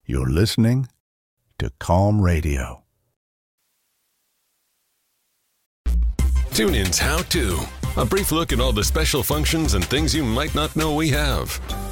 You're listening to Calm Radio. TuneIn's How To. A brief look at all the special functions and things you might not know we have.